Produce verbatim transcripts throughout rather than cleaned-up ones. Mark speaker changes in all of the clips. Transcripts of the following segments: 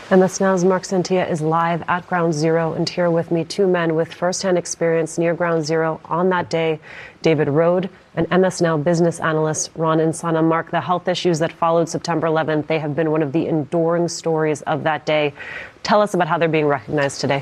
Speaker 1: M S Now's Mark Santia is live at Ground Zero, and here with me, two men with firsthand experience near Ground Zero on that day, David Rode and M S Now business analyst Ron Insana. Mark, the health issues that followed September eleventh, they have been one of the enduring stories of that day. Tell us about how they're being recognized today.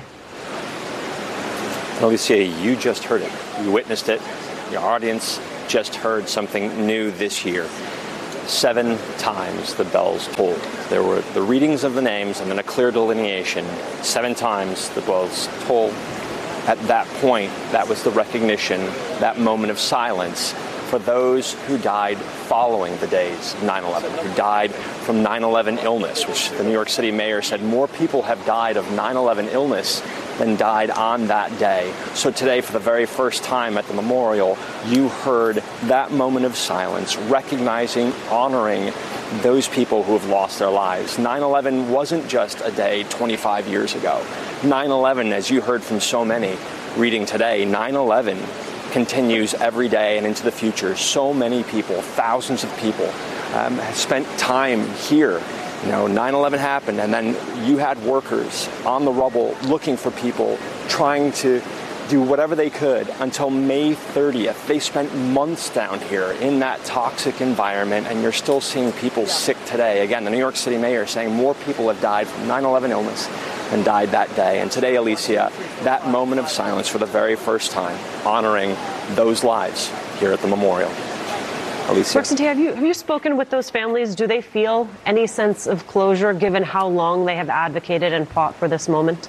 Speaker 2: Alicia, you just heard it. You witnessed it. Your audience just heard something new this year. Seven times the bells tolled. There were the readings of the names and then a clear delineation. Seven times the bells tolled. At that point, that was the recognition, that moment of silence for those who died following the days of nine eleven, who died from nine eleven illness, which the New York City mayor said more people have died of nine eleven illness than died on that day. So today, for the very first time at the memorial, you heard that moment of silence, recognizing, honoring those people who have lost their lives. nine eleven wasn't just a day twenty-five years ago. nine eleven, as you heard from so many reading today, nine eleven continues every day and into the future. So many people, thousands of people, um, have spent time here. You know, nine eleven happened, and then you had workers on the rubble looking for people, trying to do whatever they could until May thirtieth. They spent months down here in that toxic environment, and you're still seeing people sick today. Again, the New York City mayor saying more people have died from nine eleven illness than died that day. And today, Alicia, that moment of silence for the very first time, honoring those lives here at the memorial. Alicia.
Speaker 1: Mark Santia, have you, have you spoken with those families? Do they feel any sense of closure given how long they have advocated and fought for this moment?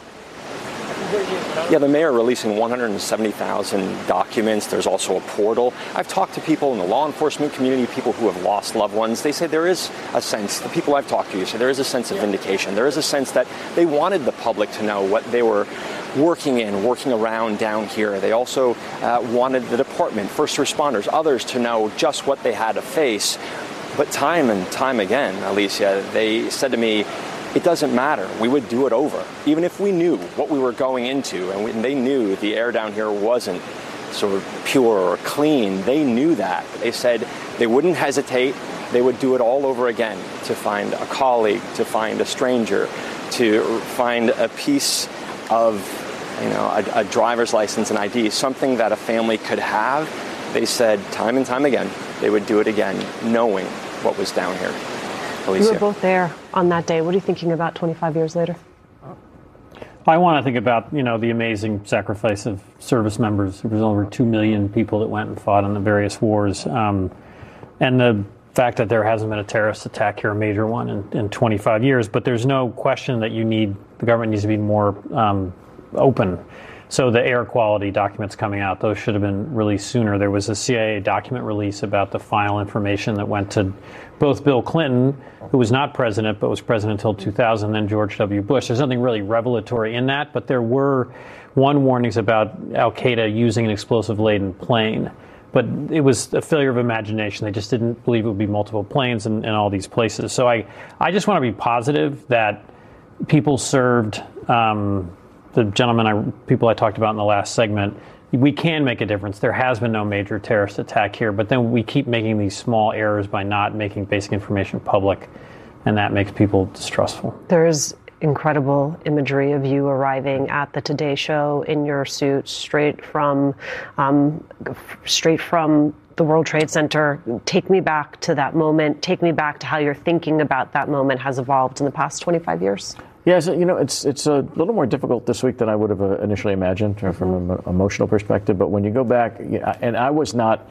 Speaker 2: Yeah, the mayor releasing one hundred seventy thousand documents. There's also a portal. I've talked to people in the law enforcement community, people who have lost loved ones. They say there is a sense, the people I've talked to say there is a sense of vindication. There is a sense that they wanted the public to know what they were working in, working around down here. They also uh, wanted the department, first responders, others to know just what they had to face. But time and time again, Alicia, they said to me, it doesn't matter. We would do it over. Even if we knew what we were going into, and, we, and they knew the air down here wasn't sort of pure or clean, they knew that. They said they wouldn't hesitate. They would do it all over again to find a colleague, to find a stranger, to find a piece of, you know, a, a driver's license and I D, something that a family could have. They said time and time again, they would do it again, knowing what was down here. Alicia.
Speaker 1: You were both there on that day. What are you thinking about twenty-five years later?
Speaker 3: I want to think about, you know, the amazing sacrifice of service members. There was over two million people that went and fought in the various wars. Um, and the fact that there hasn't been a terrorist attack here, a major one, in, in twenty-five years. But there's no question that you need, the government needs to be more um, open. So the air quality documents coming out, those should have been released sooner. There was a C I A document release about the final information that went to both Bill Clinton, who was not president, but was president until two thousand, then George W. Bush. There's nothing really revelatory in that, but there were one warnings about al-Qaeda using an explosive-laden plane. But it was a failure of imagination. They just didn't believe it would be multiple planes in, in all these places. So I, I just want to be positive that people served, um, the gentlemen, I, people I talked about in the last segment, we can make a difference. There has been no major terrorist attack here, but then we keep making these small errors by not making basic information public, and that makes people distrustful.
Speaker 1: There's incredible imagery of you arriving at the Today Show in your suit, straight from, um, straight from the World Trade Center. Take me back to that moment. Take me back to how your thinking about that moment has evolved in the past twenty-five years.
Speaker 4: Yeah, so, you know, it's it's a little more difficult this week than I would have uh, initially imagined uh, from an emotional perspective. But when you go back, and I was not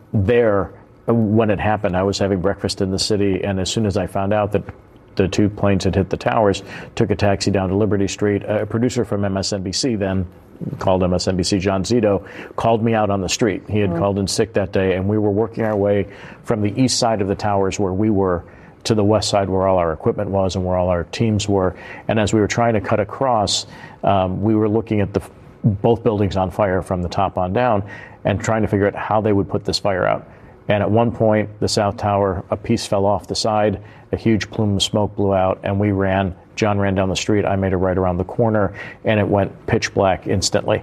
Speaker 4: there when it happened. I was having breakfast in the city, and as soon as I found out that the two planes had hit the towers, took a taxi down to Liberty Street. A producer from M S N B C then, called M S N B C, John Zito, called me out on the street. He had mm-hmm. called in sick that day, and we were working our way from the east side of the towers where we were to the west side where all our equipment was and where all our teams were. And as we were trying to cut across, um, we were looking at the both buildings on fire from the top on down and trying to figure out how they would put this fire out. And at one point, the South Tower, a piece fell off the side, a huge plume of smoke blew out, and we ran. John ran down the street. I made a right around the corner, and it went pitch black instantly.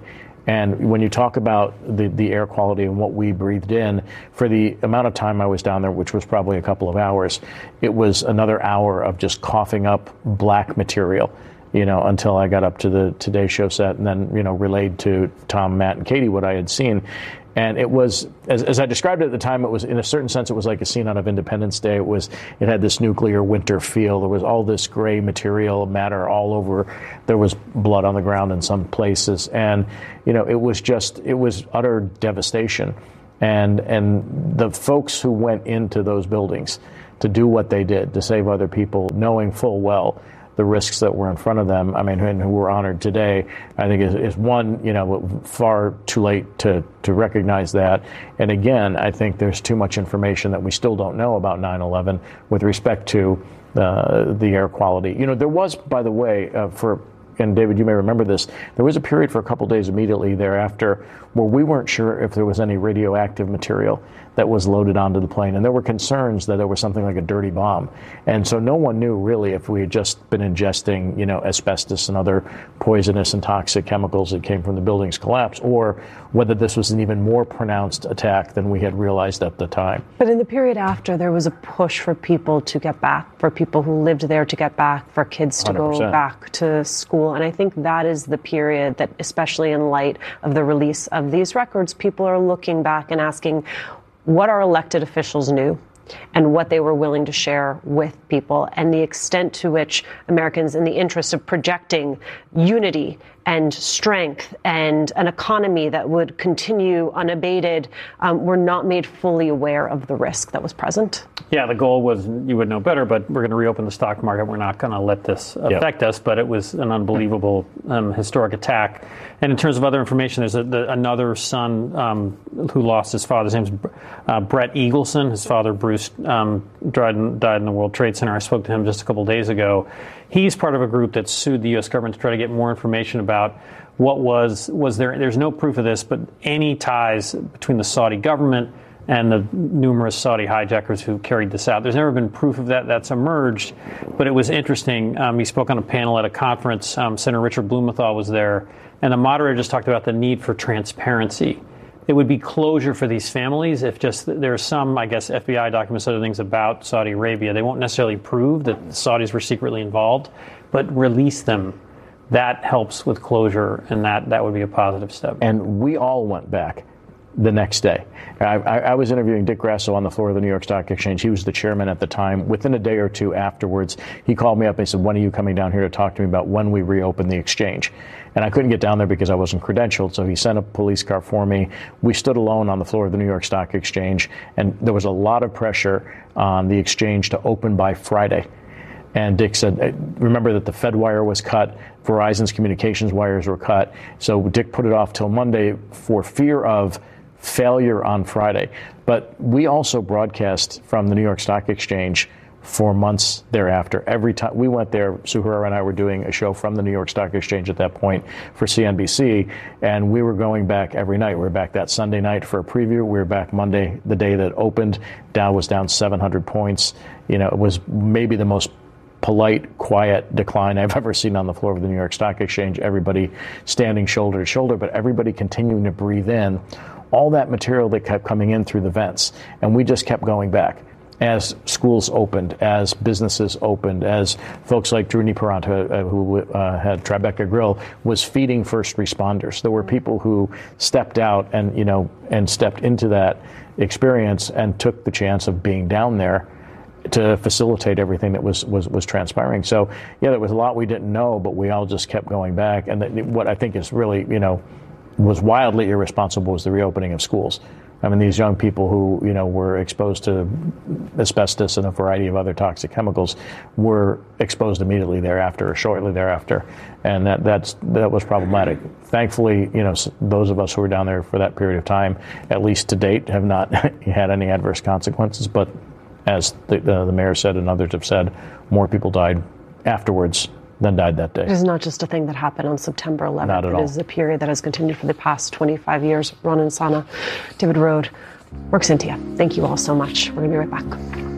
Speaker 4: And when you talk about the, the air quality and what we breathed in, for the amount of time I was down there, which was probably a couple of hours, it was another hour of just coughing up black material, you know, until I got up to the Today Show set and then, you know, relayed to Tom, Matt, and Katie what I had seen. And it was, as, as I described it at the time, it was, in a certain sense, it was like a scene out of Independence Day. It was, it had this nuclear winter feel. There was all this gray material matter all over. There was blood on the ground in some places. And, you know, it was just, it was utter devastation. And, and the folks who went into those buildings to do what they did, to save other people, knowing full well the risks that were in front of them, I mean, and who were honored today, I think is, is one, you know, far too late to, to recognize that. And again, I think there's too much information that we still don't know about nine eleven with respect to uh, the air quality. You know, there was, by the way, uh, for, and David, you may remember this, there was a period for a couple days immediately thereafter where we weren't sure if there was any radioactive material that was loaded onto the plane. And there were concerns that there was something like a dirty bomb. And so no one knew really if we had just been ingesting, you know, asbestos and other poisonous and toxic chemicals that came from the building's collapse, or whether this was an even more pronounced attack than we had realized at the time.
Speaker 1: But in the period after, there was a push for people to get back, for people who lived there to get back, for kids to
Speaker 4: one hundred percent
Speaker 1: go back to school. And I think that is the period that, especially in light of the release of these records, people are looking back and asking what our elected officials knew and what they were willing to share with people, and the extent to which Americans, in the interest of projecting unity and strength and an economy that would continue unabated, um, were not made fully aware of the risk that was present.
Speaker 3: Yeah, the goal was, you would know better, but we're going to reopen the stock market. We're not going to let this affect yep. us, but it was an unbelievable um, historic attack. And in terms of other information, there's a, the, another son um, who lost his father. His name's uh, Brett Eagleson. His father, Bruce, um, died, in, died in the World Trade Center. I spoke to him just a couple days ago. He's part of a group that sued the U S government to try to get more information about what was, was there, there's no proof of this, but any ties between the Saudi government and the numerous Saudi hijackers who carried this out. There's never been proof of that. That's emerged, but it was interesting. Um, he spoke on a panel at a conference. Um, Senator Richard Blumenthal was there, and the moderator just talked about the need for transparency. It would be closure for these families if just there are some, I guess, F B I documents, other things about Saudi Arabia. They won't necessarily prove that the Saudis were secretly involved, but release them. That helps with closure, and that, that would be a positive step.
Speaker 4: And we all went back the next day. I, I, I was interviewing Dick Grasso on the floor of the New York Stock Exchange. He was the chairman at the time. Within a day or two afterwards, he called me up and he said, when are you coming down here to talk to me about when we reopen the exchange? And I couldn't get down there because I wasn't credentialed, so he sent a police car for me. We stood alone on the floor of the New York Stock Exchange, and there was a lot of pressure on the exchange to open by Friday. And Dick said, remember that the Fed wire was cut, Verizon's communications wires were cut, so Dick put it off till Monday for fear of failure on Friday. But we also broadcast from the New York Stock Exchange for months thereafter. Every time we went there, Suhara and I were doing a show from the New York Stock Exchange at that point for C N B C, and we were going back every night. We were back that Sunday night for a preview. We were back Monday, the day that opened. Dow was down seven hundred points. You know, it was maybe the most polite, quiet decline I've ever seen on the floor of the New York Stock Exchange. Everybody standing shoulder to shoulder, but everybody continuing to breathe in all that material that kept coming in through the vents. And we just kept going back as schools opened, as businesses opened, as folks like Drew Paranta, uh, who uh, had Tribeca Grill, was feeding first responders. There were people who stepped out and, you know, and stepped into that experience and took the chance of being down there to facilitate everything that was, was, was transpiring. So, yeah, there was a lot we didn't know, but we all just kept going back. And that, what I think is really, you know, was wildly irresponsible was the reopening of schools. I mean, these young people who, you know, were exposed to asbestos and a variety of other toxic chemicals were exposed immediately thereafter or shortly thereafter. And that that's that was problematic. Thankfully, you know, those of us who were down there for that period of time, at least to date, have not had any adverse consequences. But as the, uh, the mayor said and others have said, more people died afterwards than died that day.
Speaker 1: It is not just a thing that happened on September eleventh.
Speaker 4: Not at all.
Speaker 1: It is a period that has continued for the past twenty-five years. Ronen Sana, David Rode, Mark Cynthia, thank you all so much. We're going to be right back.